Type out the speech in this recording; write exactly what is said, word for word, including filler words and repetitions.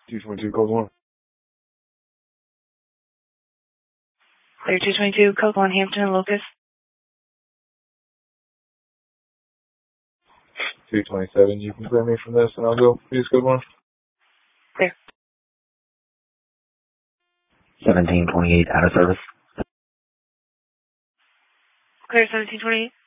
two twenty-two, code one. Clear two twenty-two, code one, Hampton and Locust. two twenty-seven, you can clear me from this and I'll go. Please, code one. Clear. seventeen twenty-eight, out of service. Clear seventeen twenty-eight.